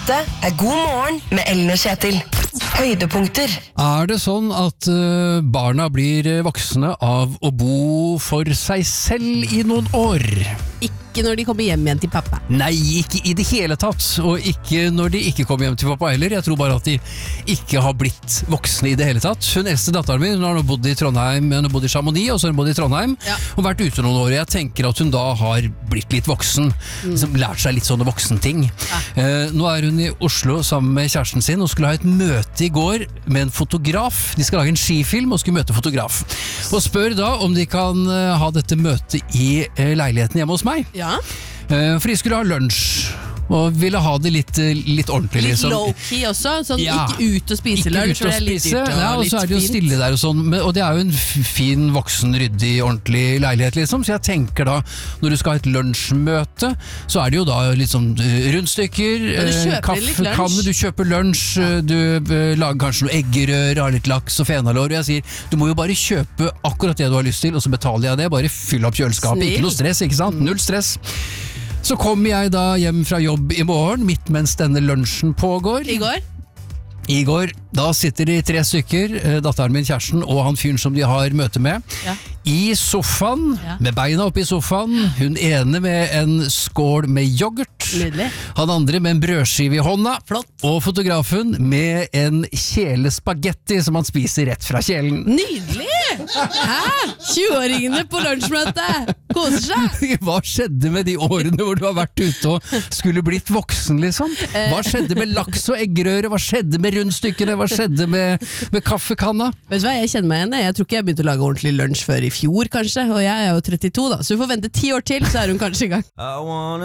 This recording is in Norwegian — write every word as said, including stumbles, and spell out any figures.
Dette er God morgen med Ellen og Kjetil. Høydepunkter. Er det sånn at uh, barna blir voksne av å bo for seg selv i noen år? Ikke når de kommer hjem igjen til pappa. Nei, ikke i det hele tatt, og ikke når de ikke kommer hjem til pappa heller. Jeg tror bare at de ikke har blitt voksne i det hele tatt. Hun eldste datteren min, hun har nå bodd i Trondheim, hun har bodd i Chamonix, og så har hun bodd i Trondheim, ja. og vært ute noen år. Jeg tenker at hun da har blitt litt voksen, mm. som lært seg litt sånne voksenting. Ja. Uh, nå er hun i Oslo sammen med kjæresten sin, og skulle ha et møte i går med en fotograf. De skal lage en skifilm og skulle møte fotograf. Og spør da om de kan uh, ha dette møtet i uh, leiligheten hjemme hos meg. Ja. Uh, for de skulle ha lunsj og ville ha det litt, litt ordentlig. Litt liksom. low-key også, sånn ja. Ikke ut og spise lunsj, for det er litt dyrt og ja, og litt så er det jo fint. stille der og sånn, og det er jo en fin, voksen, ryddig, ordentlig leilighet liksom, så jeg tenker da, når du skal ha et lunsjmøte, så er det jo da litt sånn rundstykker, eh, kaffekanne, du kjøper lunsj, ja. du uh, lager kanskje noe eggerør, har litt laks og fenalår, og jeg sier, du må jo bare kjøpe akkurat det du har lyst til, og så betaler jeg det, bare fyll opp kjøleskapet, Snill. ikke noe stress, ikke sant? Null stress. Så kommer jeg da hjem fra jobb i morgen, midt mens denne lunsjen pågår. I går? I går, da sitter de tre stykker, datteren min, kjæresten og han fyren som de har møte med, ja. i sofaen, ja. med beina oppe i sofaen, hun ene med en skål med yoghurt, Nydelig. Han andre med en brødskive i hånda, Flott. og fotografen med en kjele spagetti som han spiser rett fra kjelen. Nydelig! Hæ? tjue-åringene på lunsjmøte! Koser seg! Hva skjedde med de årene hvor du har vært ute og skulle blitt voksen, liksom? Hva skjedde med laks og eggerøre? Hva skjedde med rundstykkene? Hva skjedde med, med kaffekanna? Vet du hva, jeg kjenner meg igjen. Jeg tror ikke jeg begynte å lage ordentlig lunsj før i fjor, kanskje. Og jeg er jo trettito, da, så du får vente ti år til, så er hun kanskje i gang.